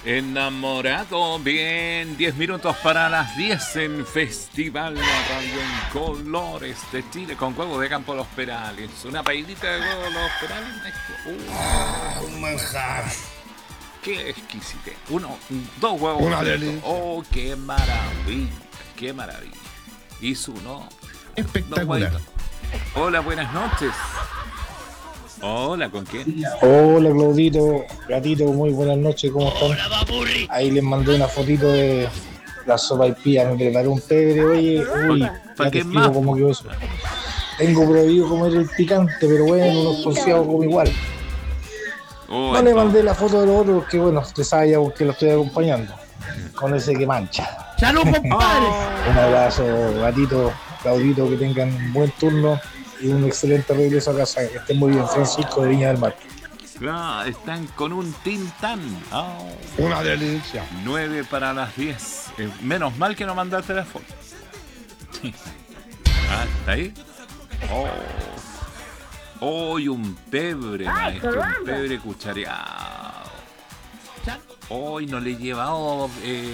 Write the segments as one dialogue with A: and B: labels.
A: Enamorado, bien, 10 minutos para las 10 en Festival La Radio en Colores de Chile con huevo de campo Los Perales. Una paellita de huevo Los Perales, maestro.
B: Un manjar.
A: Qué exquisite. Dos huevos.
B: Una delicia.
A: Oh, qué maravilla, qué maravilla. Y su no.
B: Espectacular.
A: Hola, buenas noches. Hola, ¿con quién?
C: Hola Claudito, Gatito, muy buenas noches, ¿cómo están? Ahí les mandé una fotito de la sopaipilla, me preparé un pebre, oye, uy,
A: ¿Para
C: ya
A: qué
C: te
A: más?
C: explico cómo quedó eso. Tengo prohibido comer el picante, pero bueno, los porciados como igual.
A: Oh,
C: No le mandé la foto de los otros porque bueno, usted sabe ya porque lo estoy acompañando, con ese que mancha.
B: ¡Salud, compadre!
C: Un abrazo, Gatito, Claudito, que tengan un buen turno y un excelente regreso a casa, que estén muy bien, Francisco de Viña del Mar.
A: Claro, están con un tintán. Oh.
B: Una delicia.
A: 9 para las 10. Menos mal que no mandaste la foto. ¿Está ahí? Y un pebre, maestro. Un pebre cuchareado. Hoy no le he llevado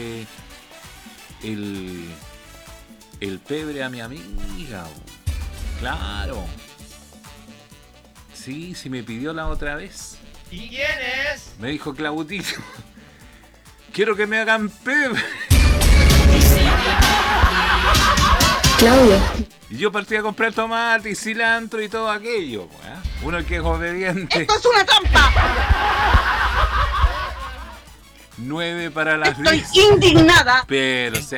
A: el pebre a mi amiga. Claro. Sí, me pidió la otra vez.
D: ¿Y quién es?
A: Me dijo Claudito, quiero que me hagan pebre.
E: Claudio.
A: Y yo partí a comprar tomate y cilantro y todo aquello. Uno que es obediente.
F: ¡Esto es una trampa!
A: 9 para las
F: Estoy
A: 10.
F: indignada.
A: Pero o sea,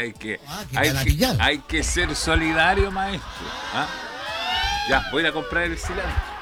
A: hay que ser solidario, maestro. Ya, voy a ir a comprar el cilantro.